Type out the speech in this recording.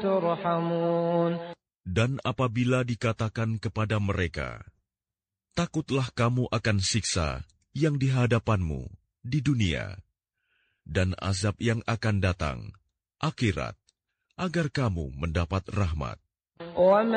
ترحمون. Dan apabila dikatakan kepada mereka, takutlah kamu akan siksa yang di hadapanmu di dunia, dan azab yang akan datang, akhirat, agar kamu mendapat rahmat.